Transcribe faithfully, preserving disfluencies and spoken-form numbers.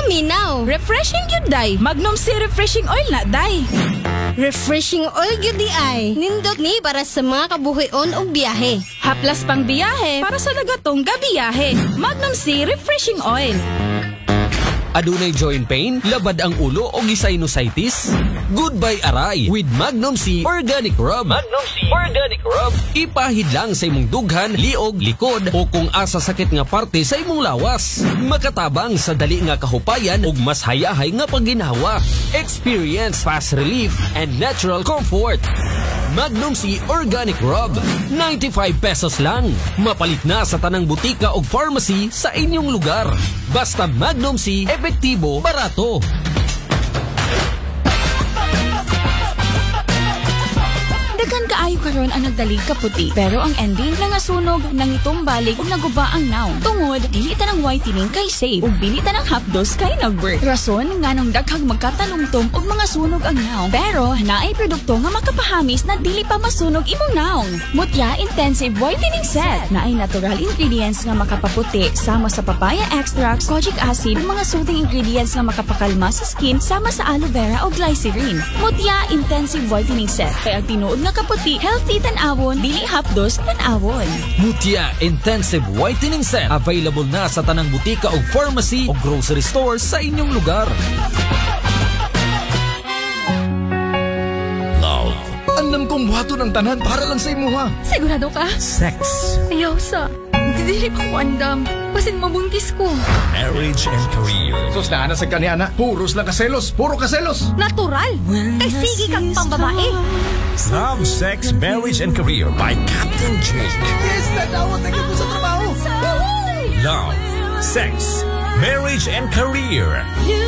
minaw. Refreshing yun, day. Magnum C Refreshing Oil na, day. Refreshing oil gyud di ay. Nindot ni para sa mga kabuhayon og biyahe. Haplas pang biyahe para sa lagatong gabiyahe. Magnum C Refreshing Oil. Adunay joint pain, labad ang ulo o sinusitis? Goodbye aray with Magnum C Organic Rub. Magnum C Organic Rub. Ipahid lang sa imong dughan, liog, likod o kung asa sakit nga parte sa imong lawas. Makatabang sa dali nga kahupayan ug mas hayahay nga pagginhawa. Experience fast relief and natural comfort. Magnum C Organic Rub. ninety-five pesos lang. Mapalit na sa tanang butika o pharmacy sa inyong lugar. Basta Magnum C, epektibo, barato. Daghan kaayo karon ang nagdalig ka puti, pero ang ending nangasunog nang itong balik ug naguba ang naong. Tungod dili ta ng whitening kay safe ug dili ta ng hapdos kay nagwork. Rason nganong daghang magkatalumtom ug mga sunog ang naong, pero naay produkto nga makapahamis na dili pa masunog imong naong. Mutya Intensive Whitening Set naay natural ingredients nga makapaputi sama sa papaya extracts, kojic acid ug mga soothing ingredients nga makapakalma sa skin sama sa aloe vera o glycerin. Mutya Intensive Whitening Set kay ang tinuod nga kaputi, healthy tan-awon, dili hapdos tan-awon. Mutya Intensive Whitening Set. Available na sa tanang butika o pharmacy o grocery stores sa inyong lugar. Love. Alam kong buhato ng tanan para lang sa imuha. Sigurado ka? Sex. Ayaw sa. Dili pa ko andam. Pasin mabuntis ko. Marriage and career. Sus na sa kanya na. Puros lang kaselos. Puro kaselos. Natural. Kay sige kang pambabae. Love, Sex, Marriage and Career by Captain Jake. Yes, nadawat na kita sa trabaho. Love, Sex, Marriage and Career.